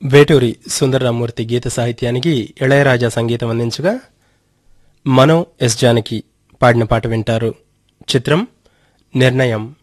వేటూరి సుందరరామూర్తి గీత సాహిత్యానికి ఇళయరాజా సంగీతం అందించగా మనో ఎస్ జానకి పాడిన పాట వింటారు. చిత్రం నిర్ణయం.